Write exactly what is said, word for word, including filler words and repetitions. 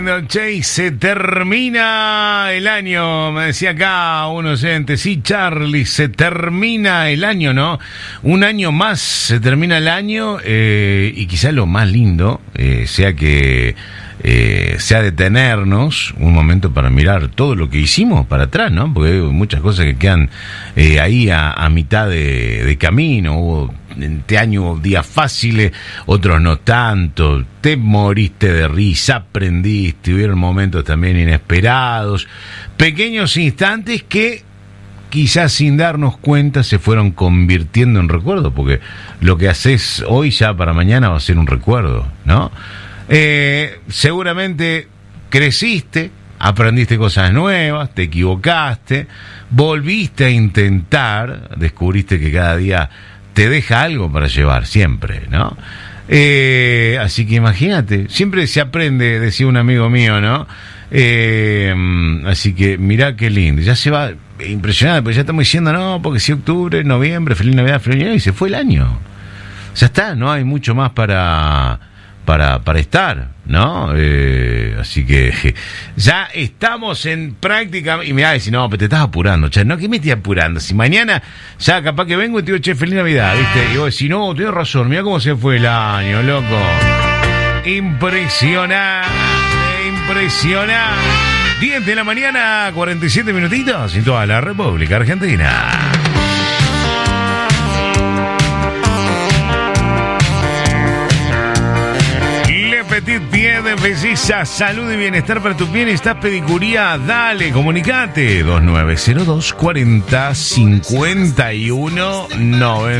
Che, y se termina el año, me decía acá un oyente. Sí, Charlie, se termina el año, ¿no? Un año más se termina el año, eh, y quizá lo más lindo eh, sea que eh, sea detenernos un momento para mirar todo lo que hicimos para atrás, ¿no? Porque hay muchas cosas que quedan eh, ahí a, a mitad de, de camino. Hubo este año hubo días fáciles, otros no tanto. Te moriste de risa, aprendiste, hubieron momentos también inesperados, pequeños instantes que quizás sin darnos cuenta se fueron convirtiendo en recuerdos, porque lo que haces hoy ya para mañana va a ser un recuerdo, ¿no? Eh, seguramente creciste, aprendiste cosas nuevas, te equivocaste, volviste a intentar, descubriste que cada día te deja algo para llevar, siempre, ¿no? Eh, así que imagínate, siempre se aprende, decía un amigo mío, ¿no? Eh, así que mirá qué lindo, ya se va impresionante, porque ya estamos diciendo, no, porque si octubre, noviembre, feliz Navidad, feliz Año, y se fue el año. Ya está, no hay mucho más para... Para, para estar, ¿no? Eh, así que ya estamos en práctica. Y me va a decir, no, pero te estás apurando, che. No, ¿qué me estoy apurando? Si mañana ya capaz que vengo y te digo, che, feliz Navidad, ¿viste? Y vos decís, no, tienes razón, mirá cómo se fue el año, loco. Impresionante, impresionante. diez de la mañana, cuarenta y siete minutitos en toda la República Argentina. Petit Pie de Belleza, salud y bienestar para tu piel. ¿Estás pedicuría? Dale, comunicate. dos nueve cero dos, cuarenta, cincuenta y uno, noventa.